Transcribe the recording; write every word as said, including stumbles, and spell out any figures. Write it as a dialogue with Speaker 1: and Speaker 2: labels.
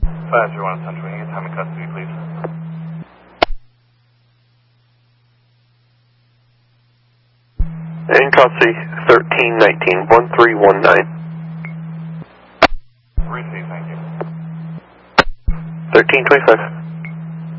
Speaker 1: five zero one Central, can you get time in custody, please?
Speaker 2: In custody, thirteen nineteen, one three one nine.
Speaker 1: Receive, thank you.
Speaker 2: thirteen twenty-five.